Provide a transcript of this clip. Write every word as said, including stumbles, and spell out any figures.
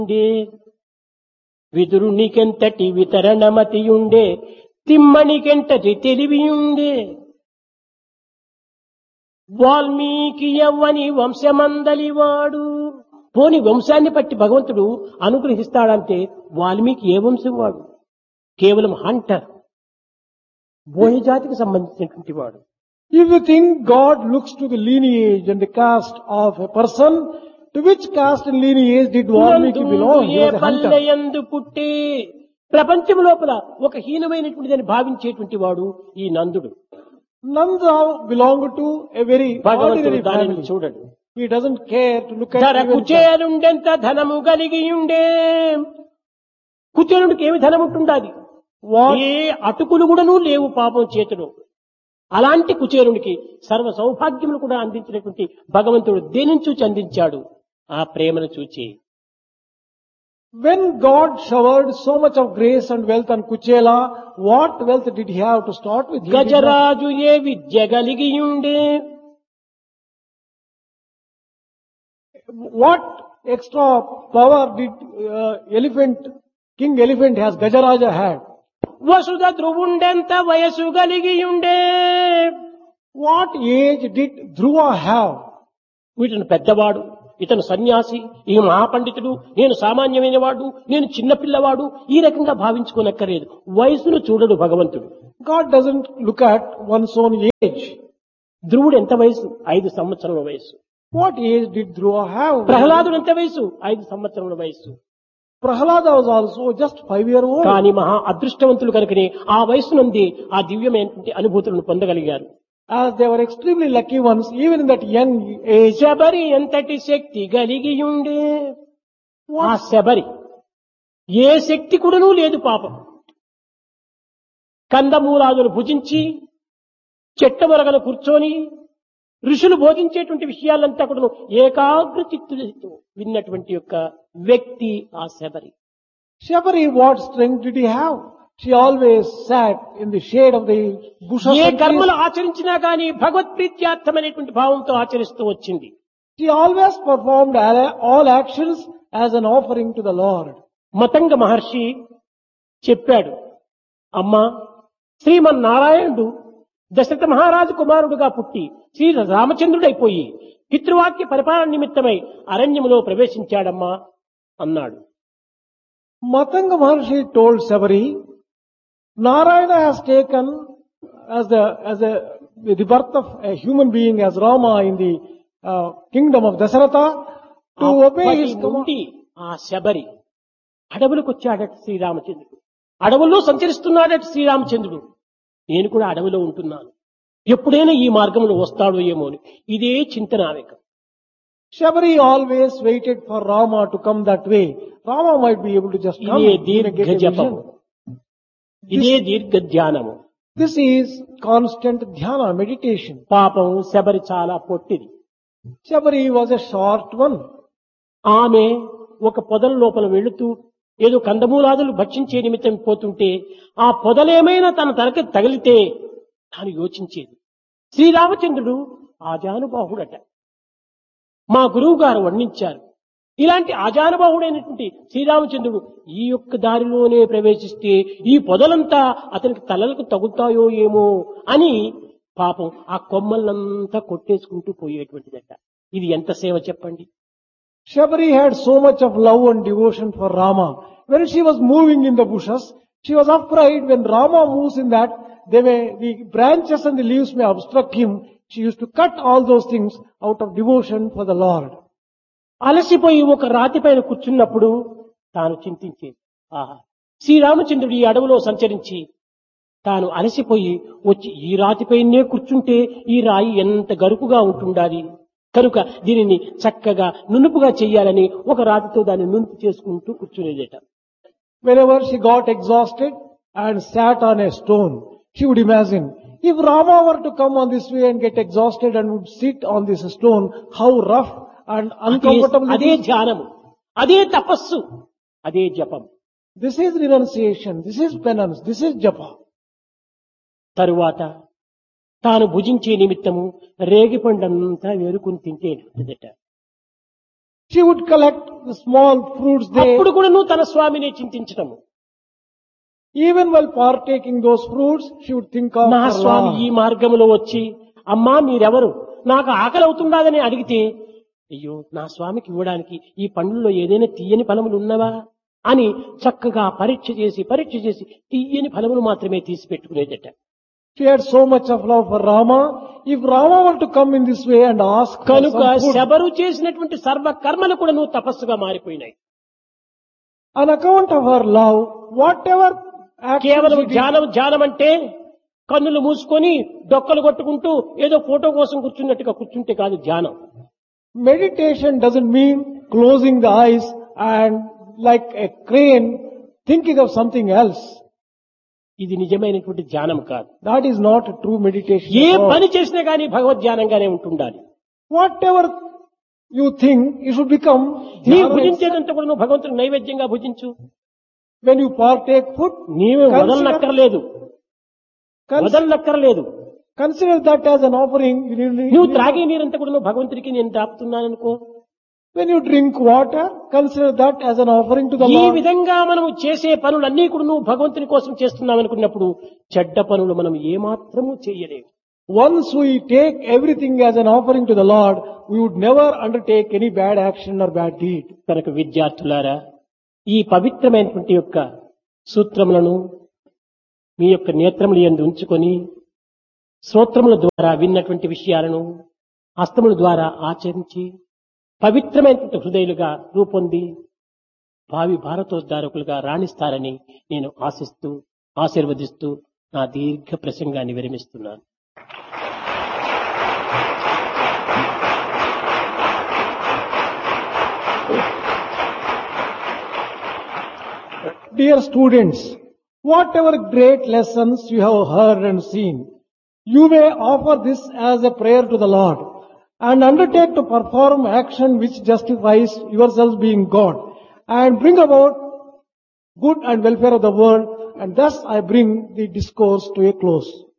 ఉండే విదురునికెంతటి వితరణమతియుండే తిమ్మనికెంతటి తెలివియుండే వాల్మీకి యవ్వని వంశమందలివాడు. పోని వంశాన్ని పట్టి భగవంతుడు అనుగ్రహిస్తాడంటే వాల్మీకి ఏ వంశం వాడు? కేవలం హంటర్, బోయ జాతికి సంబంధించినటువంటి వాడు. If you think God looks to the lineage and the caste of a person, to which caste and lineage did Valmiki belong? He A was a hunter. పల్లెయందు పుట్టి ప్రపంచం లోపల ఒక హీనమైనటువంటిదని భావించేటువంటి వాడు ఈ నందుడు. Nanda belonged to a very భగవంతుడు ordinary దానిని family. చూడడు. He doesn't care to look at ధర even that. కుచేలుండెంత ధనము కలిగి ఉండే. కుచేలుడికి ఏమి ధనం ఉంటుండాది? What? ఏ అటుకులు కూడాను లేవు పాపం చేతులు. అలాంటి కుచేలునికి సర్వ సౌభాగ్యములు కూడా అందించినటువంటి భగవంతుడు దేనిని చూచి అందించాడు? ఆ ప్రేమను చూచి. When God showered so much of grace and wealth on Kuchela, what wealth did he have to start with? He did not. Gajaraju ఏ విద్య కలిగి ఉండే. What extra power did uh, elephant, King Elephant has, Gajaraja had? వసుధ ధ్రువుండెంత వయసు కలిగి ఉండే. What age did Dhruva have? వీటిని పెద్దవాడు, ఇతను సన్యాసి, ఈ మహాపండితుడు, నేను సామాన్యమైన వాడు, నేను చిన్నపిల్లవాడు, ఈ రకంగా భావించుకోనక్కర్లేదు. వయసును చూడడు భగవంతుడు. God doesn't look at one's own age. ధ్రువుడు ఎంత వయసు? ఐదు సంవత్సరముల వయసు. What age did Dhruva have? ప్రహ్లాదుడు ఎంత వయసు? ఐదు సంవత్సరముల వయసు. Prahlada was also just five year old. కానీ మహా అదృష్టవంతులు కనుకనే ఆ వయసు నుండి ఆ దివ్యమైనటువంటి అనుభూతులను పొందగలిగారు. As they were extremely lucky ones, even in that young age. Sabari ఎంతటి శక్తి కలిగి ఉండే. ఆ శబరి ఏ శక్తి కూడాను లేదు పాపం. కందమూలాదులు భుజించి చెట్ట మొరగను కూర్చొని ఋషులు బోధించేటువంటి విషయాలంతా కూడా ఏకాగ్ర చిత్తులతో విన్నటువంటి యొక్క వ్యక్తి ఆ Sabari. Shabari, what strength did he have? She always sat in the shade of the bushes. A and కర్మలు trees. ఆచరించినా గాని భగవత్ప్రీత్యార్థమైనటువంటి భావంతో ఆచరిస్తూ వచ్చింది. She always performed all all actions as an offering to the Lord. Matanga మహర్షి చెప్పాడు, అమ్మా, శ్రీమన్నారాయణుడు దశరథ మహారాజు కుమారుడుగా పుట్టి శ్రీ రామచంద్రుడైపోయి పితృవాక్య పరిపాలన నిమిత్తమై అరణ్యములో ప్రవేశించాడమ్మా అన్నాడు. Matanga Maharshi told Sabari, Narayana has taken as the as a the birth of a human being as Rama in the uh, kingdom of Dasaratha to obey అప్పటి his command. నుండి ఆ శబరి అడవులకు వచ్చాడట శ్రీరామచంద్రుడు. అడవుల్లో సంచరిస్తున్నాడట శ్రీరామచంద్రుడు. నేను కూడా అడవిలో ఉంటున్నాను, ఎప్పుడైనా ఈ మార్గంలో వస్తాడో ఏమో అని ఇదే చింతన ఆమెకు. Shabari always waited for Rama to come that way. Rama might be able to just come ఇదే and దీర్ఘ get a జపము, vision. ఇదే దీర్ఘ ధ్యానము. This is constant dhyana, meditation. పాపం శబరి చాలా పొట్టిది. Shabari was a short one. ఆమె ఒక పొదల లోపల వెళుతూ ఏదో కందమూలాదులు భక్షించే నిమిత్తం పోతుంటే ఆ పొదలేమైనా తన తనకి తగిలితే తాను యోచించేది. శ్రీరామచంద్రుడు ఆజానుబాహుడట. మా గురువు గారు వర్ణించారు, ఇలాంటి ఆజానుబాహుడైనటువంటి శ్రీరామచంద్రుడు ఈ యొక్క దారిలోనే ప్రవేశిస్తే ఈ పొదలంతా అతనికి తలలకు తగులుతాయో ఏమో అని పాపం ఆ కొమ్మలంతా కొట్టేసుకుంటూ పోయేటువంటిదట. ఇది ఎంత సేవ చెప్పండి. Shabari had so much of love and devotion for Rama. When she was moving in the bushes, she was afraid when Rama moves in that, they may, the branches and the leaves may obstruct him. She used to cut all those things out of devotion for the Lord. అలసిపోయి ఒక రాతి పైన కూర్చున్నప్పుడు తాను చింతించేది, ఆహా, శ్రీరామచంద్రుడు ఈ అడవిలో సంచరించి తాను అలసిపోయి వచ్చి ఈ రాతిపైనే కూర్చుంటే ఈ రాయి ఎంత గరుకుగా ఉంటుండాలి, కనుక దీనిని చక్కగా నునుపుగా చెయ్యాలని ఒక రాతితో దాన్ని నునుపు చేసుకుంటూ కూర్చునేదట. Whenever she got exhausted and sat on a stone, she would imagine, if Rama were to come on this way and get exhausted and would sit on this stone, how rough and uncomfortable it అదే is. ధ్యానము, అదే తపస్సు, అదే జపం. This is renunciation, this is penance, this is japa. తరువాత తాను భుజించే నిమిత్తము రేగిపండంతా వేరుకుని తింటేటదట. She would collect the small fruits there. అప్పుడు కూడా నువ్వు తన స్వామిని చింతించటము. Even while partaking those fruits, she would think of నా her స్వామి ఈ Lord. మార్గంలో వచ్చి అమ్మా మీరెవరు నాకు ఆకలి అవుతుండదని అడిగితే అయ్యో నా స్వామికి ఇవ్వడానికి ఈ పండ్లలో ఏదైనా తీయని ఫలములు ఉన్నవా అని చక్కగా పరీక్ష చేసి పరీక్ష చేసి తీయని ఫలములు మాత్రమే తీసి పెట్టుకునేదట. She had so much of love for Rama. If Rama were to come in this way and ask for కనుక some food, శబరు చేసినటువంటి సర్వ కర్మలు కూడా నువ్వు తపస్సుగా మారిపోయినాయి. on account of her love, whatever action కేవలం she did, ధ్యానం ధ్యానం అంటే కన్నులు మూసుకొని డొక్కలు కొట్టుకుంటూ ఏదో ఫోటో కోసం కూర్చున్నట్టుగా కూర్చుంటే కాదు ధ్యానం. meditation doesn't mean closing the eyes and like a crane thinking of something else. ఇది నిజమైనటువంటి ధ్యానం కాదు. That is not a true meditation. A at all. పని చేసినా కానీ భగవద్ ధ్యానంగానే ఉంటుండాలి. Whatever you think, it should become నీ dhyana. భుజించేదంతా కూడా నువ్వు భగవంతుని నైవేద్యంగా భుజించు. When you partake food, నీవే Consider- వదలనక్కర్లేదు cons- వదలనక్కర్లేదు. consider that as an offering. You need- నువ్వు త్రాగే నీరంతా కూడా నువ్వు భగవంతుడికి నేను దాపుతున్నాననుకో. When you drink water, consider that as an offering to the ఈ Lord. విధంగా మనము చేసే పనులన్నీ కూడా నువ్వు భగవంతుని కోసం చేస్తున్నావు అనుకున్నప్పుడు చెడ్డ పనులు మనం ఏమాత్రము చేయలేము. Once we take everything as an offering to the Lord, we would never undertake any bad action or bad deed. కనుక విద్యార్థులారా ఈ పవిత్రమైనటువంటి యొక్క సూత్రములను మీ యొక్క నేత్రముల యందు ఉంచుకొని శ్రోత్రముల ద్వారా విన్నటువంటి విషయాలను హస్తముల ద్వారా ఆచరించి పవిత్రమైనటువంటి హృదయులుగా రూపొంది భావి భారతోద్ధారకులుగా రాణిస్తారని నేను ఆశిస్తూ ఆశీర్వదిస్తూ నా దీర్ఘ ప్రసంగాన్ని విరమిస్తున్నాను. Dear students, whatever great lessons you have heard and seen, you may offer this as a prayer to the Lord and undertake to perform action which justifies yourselves being God and bring about good and welfare of the world, and thus I bring the discourse to a close.